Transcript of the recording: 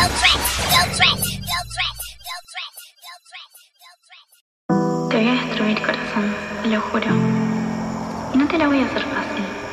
Te voy a destruir, corazón, te lo juro. Y no te la voy a hacer fácil.